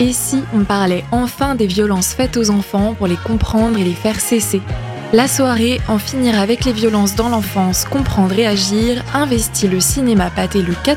Et si on parlait enfin des violences faites aux enfants pour les comprendre et les faire cesser? La soirée En finir avec les violences dans l'enfance, comprendre et agir investit le cinéma Pathé le 4